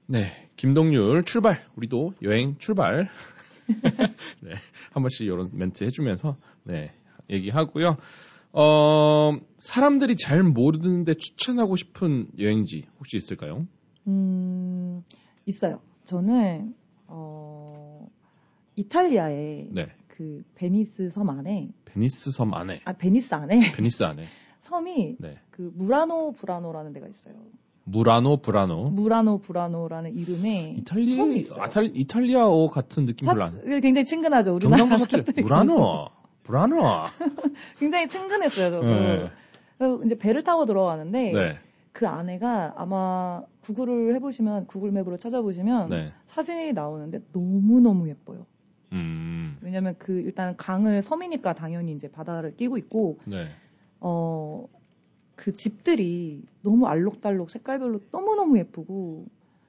네, 김동률 출발. 우리도 여행 출발. 네, 한 번씩 이런 멘트 해주면서 네 얘기하고요. 사람들이 잘 모르는데 추천하고 싶은 여행지 혹시 있을까요? 있어요. 저는 이탈리아의 네. 그 베니스 섬 안에 베니스 섬 안에. 베니스 안에 베니스 안에. 섬이 네. 그 무라노 브라노라는 데가 있어요. 무라노 브라노라는 이름의 섬이 있어요. 이탈리아어 같은 느낌 별로 안. 굉장히 친근하죠. 우리나라 경상도 사투리. 브라노. 굉장히 친근했어요. 저도. 네. 그래서 이제 배를 타고 들어가는데 네. 그 안에가 아마 구글 맵으로 찾아보시면 네. 사진이 나오는데 너무너무 예뻐요. 왜냐면 일단 섬이니까 당연히 이제 바다를 끼고 있고, 네. 그 집들이 너무 알록달록 색깔별로 너무너무 예쁘고,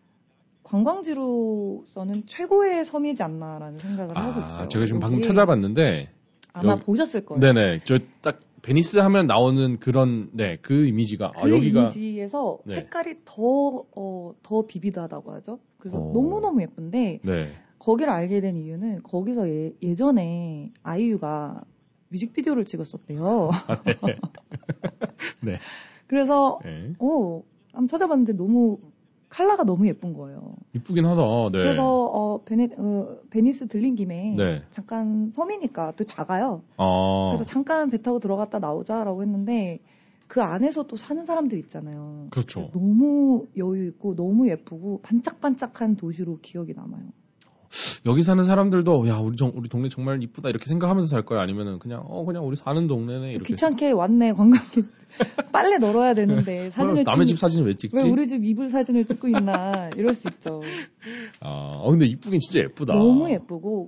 관광지로서는 최고의 섬이지 않나라는 생각을 하고 있어요. 제가 지금 방금 찾아봤는데. 아마 보셨을 거예요. 네네. 저 딱 베니스 하면 나오는 그런, 그 이미지가. 여기가. 이미지에서 네. 색깔이 더 비비드하다고 하죠. 그래서 너무너무 예쁜데, 네. 거기를 알게 된 이유는 거기서 예전에 아이유가 뮤직비디오를 찍었었대요. 네. 네. 그래서 한번 찾아봤는데 컬러가 너무 예쁜 거예요. 이쁘긴 하다. 네. 그래서 베니스 들린 김에 네. 잠깐 섬이니까 또 작아요. 그래서 잠깐 배 타고 들어갔다 나오자라고 했는데 그 안에서 또 사는 사람들 있잖아요. 그렇죠. 너무 여유 있고 너무 예쁘고 반짝반짝한 도시로 기억이 남아요. 여기 사는 사람들도 야 우리 동네 정말 이쁘다 이렇게 생각하면서 살 거야 아니면은 그냥 우리 사는 동네네 이렇게 귀찮게 왔네 관광객 빨래 널어야 되는데 사진을 남의 집 사진을 왜 찍지? 왜 우리 집 이불 사진을 찍고 있나 이럴 수 있죠. 근데 이쁘긴 진짜 예쁘다. 너무 예쁘고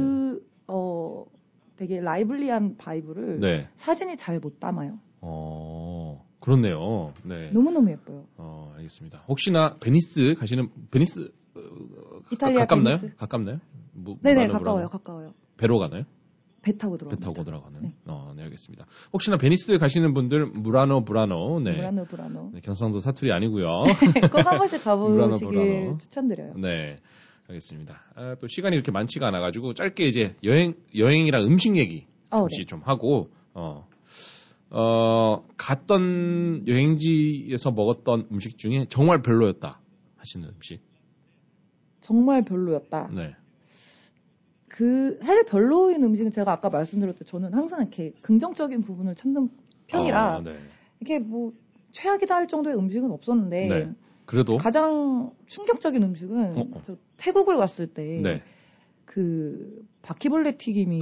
되게 라이블리한 바이브를 네. 사진이 잘 못 담아요. 그렇네요. 네. 너무너무 예뻐요. 알겠습니다. 혹시나 베니스 가시는 베니스 이탈리아 가깝나요? 베니스? 가깝나요? 네네, 가까워요. 배로 가나요? 배 타고 들어가요. 들어가는. 네. 네, 알겠습니다. 혹시나 베니스 가시는 분들 무라노 브라노. 네. 브라노. 네, 경상도 사투리 아니고요. 꼭 한 번씩 가보시길 추천드려요. 네. 알겠습니다. 또 시간이 이렇게 많지가 않아가지고 짧게 이제 여행이랑 음식 얘기 잠시 네. 좀 하고 갔던 여행지에서 먹었던 음식 중에 정말 별로였다 하시는 음식. 정말 별로였다. 네. 사실 별로인 음식은 제가 아까 말씀드렸듯이 저는 항상 이렇게 긍정적인 부분을 찾는 편이라 네. 이게 뭐 최악이다 할 정도의 음식은 없었는데 네. 그래도 가장 충격적인 음식은 저 태국을 갔을 때 네. 그 바퀴벌레 튀김이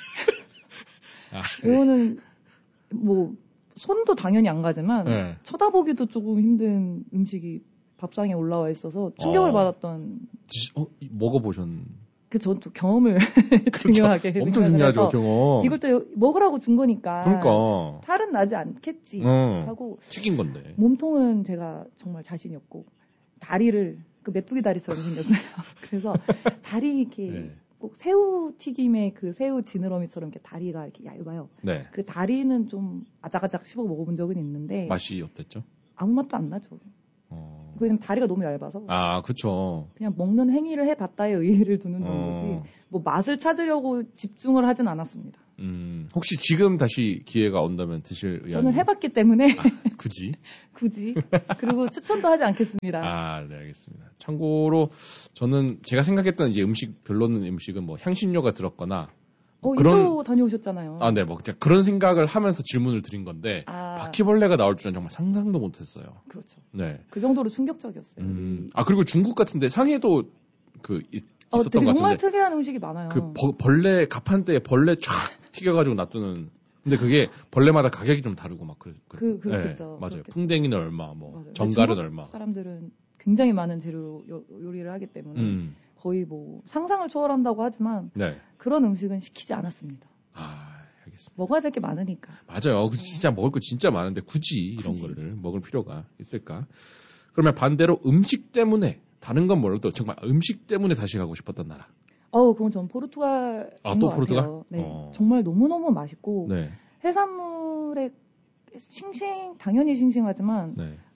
이거는 뭐 손도 당연히 안 가지만 네. 쳐다보기도 조금 힘든 음식이 밥상에 올라와 있어서 충격을 받았던. 먹어보셨는? 저는 또 경험을 중요하게 그렇죠. 엄청 중요하죠 경험. 이걸 또 먹으라고 준 거니까. 그러니까. 탈은 나지 않겠지 하고. 튀긴 건데. 몸통은 제가 정말 자신이 없고 다리를 메뚜기 다리처럼 생겼어요. 그래서 다리 이렇게 네. 꼭 새우 튀김의 그 새우 지느러미처럼 이렇게 다리가 이렇게 얇아요. 네. 그 다리는 좀 아작아작 씹어 먹어본 적은 있는데. 맛이 어땠죠? 아무 맛도 안 나죠. 왜냐면 다리가 너무 얇아서. 그쵸. 그냥 먹는 행위를 해봤다에 의의를 두는 정도지, 뭐 맛을 찾으려고 집중을 하진 않았습니다. 혹시 지금 다시 기회가 온다면 드실 의향이? 저는 해봤기 때문에. 굳이? 그리고 추천도 하지 않겠습니다. 네, 알겠습니다. 참고로 저는 제가 생각했던 이제 별로는 음식은 뭐 향신료가 들었거나. 인도 다녀오셨잖아요. 네, 뭐 그런 생각을 하면서 질문을 드린 건데 바퀴벌레가 나올 줄은 정말 상상도 못했어요. 그렇죠. 네, 그 정도로 충격적이었어요. 그리고 중국 같은데 상해도 있었던 것 같은데 정말 특이한 음식이 많아요. 벌레 가판대에 벌레 쫙 튀겨가지고 놔두는. 근데 그게 벌레마다 가격이 좀 다르고 막 그렇겠죠. 네, 맞아요. 그렇겠죠. 풍뎅이는 얼마, 뭐 맞아요. 정갈은 얼마. 사람들은 굉장히 많은 재료로 요리를 하기 때문에. 거의 뭐 상상을 초월한다고 하지만 네. 그런 음식은 시키지 않았습니다. 알겠습니다. 먹어야 될 게 많으니까. 맞아요. 진짜 먹을 거 진짜 많은데 굳이 이런 거를 먹을 필요가 있을까? 그러면 반대로 음식 때문에 다른 건 몰라도 정말 음식 때문에 다시 가고 싶었던 나라. 그건 전 포르투갈인 것 포르투갈? 같아요. 네. 정말 너무너무 맛있고 네. 해산물의 당연히 싱싱하지만 네.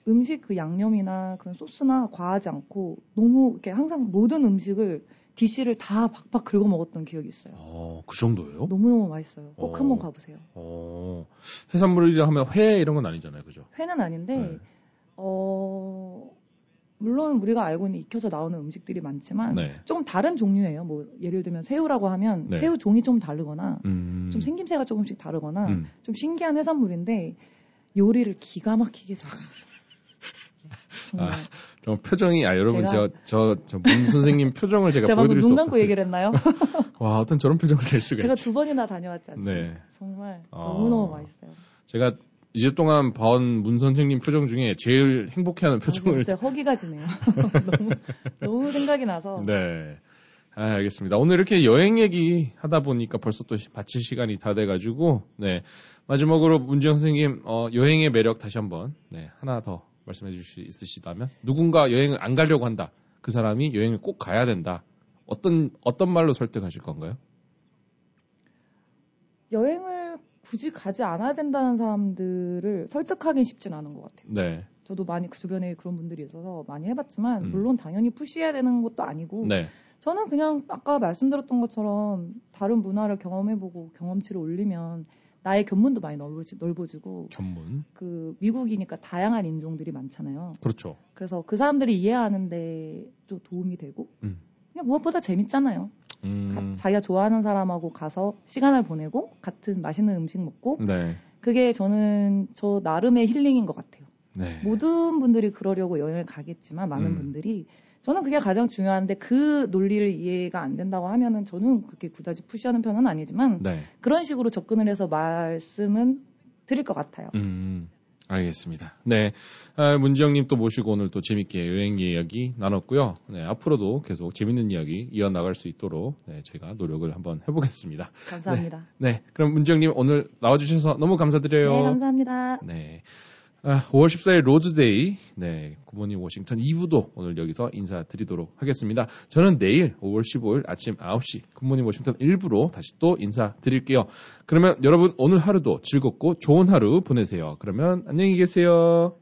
음식 그 양념이나 그런 소스나 과하지 않고 너무 이렇게 항상 모든 음식을 디시를 다 박박 긁어 먹었던 기억이 있어요. 그 정도예요? 너무너무 맛있어요. 꼭 한번 가보세요. 해산물이라 하면 회 이런 건 아니잖아요, 그죠? 회는 아닌데, 물론 우리가 알고 있는 익혀서 나오는 음식들이 많지만 조금 다른 종류예요. 뭐 예를 들면 새우라고 하면 새우 종이 좀 다르거나 좀 생김새가 조금씩 다르거나 좀 신기한 해산물인데 요리를 기가 막히게 잘해요. 정말. 정말 표정이 여러분 저 문 선생님 표정을 제가 보여드릴 수 없어요. 눈 감고 얘기를 했나요? 와, 어떤 저런 표정을 낼 수가 제가 있지. 2번이나 다녀왔지 않습니까? 정말 너무너무 맛있어요. 제가 이제 동안 봐온 문 선생님 표정 중에 제일 행복해하는 표정을. 진짜 허기가 지네요. 너무 생각이 나서. 네. 알겠습니다. 오늘 이렇게 여행 얘기 하다 보니까 벌써 또 마칠 시간이 다 돼가지고, 마지막으로 문지영 선생님, 여행의 매력 다시 한번, 하나 더 말씀해 주실 수 있으시다면, 누군가 여행을 안 가려고 한다. 그 사람이 여행을 꼭 가야 된다. 어떤 말로 설득하실 건가요? 여행을 굳이 가지 않아야 된다는 사람들을 설득하긴 쉽진 않은 것 같아요. 네. 저도 많이 그 주변에 그런 분들이 있어서 많이 해봤지만, 물론 당연히 푸시해야 되는 것도 아니고, 저는 그냥 아까 말씀드렸던 것처럼 다른 문화를 경험해보고 경험치를 올리면 나의 견문도 많이 넓어지고. 견문? 그 미국이니까 다양한 인종들이 많잖아요. 그렇죠. 그래서 그 사람들이 이해하는데 좀 도움이 되고 그냥 무엇보다 재밌잖아요. 자기가 좋아하는 사람하고 가서 시간을 보내고 같은 맛있는 음식 먹고 그게 저는 저 나름의 힐링인 것 같아요. 모든 분들이 그러려고 여행을 가겠지만 많은 분들이 저는 그게 가장 중요한데 그 논리를 이해가 안 된다고 하면은 저는 그렇게 그다지 푸시하는 편은 아니지만 그런 식으로 접근을 해서 말씀은 드릴 것 같아요. 알겠습니다. 문지영님 또 모시고 오늘 또 재밌게 여행 이야기 나눴고요. 앞으로도 계속 재밌는 이야기 이어나갈 수 있도록 제가 노력을 한번 해보겠습니다. 감사합니다. 그럼 문지영님 오늘 나와주셔서 너무 감사드려요. 네, 감사합니다. 5월 14일 로즈데이, 굿모닝 워싱턴 2부도 오늘 여기서 인사드리도록 하겠습니다. 저는 내일 5월 15일 아침 9시 굿모닝 워싱턴 1부로 다시 또 인사드릴게요. 그러면 여러분 오늘 하루도 즐겁고 좋은 하루 보내세요. 그러면 안녕히 계세요.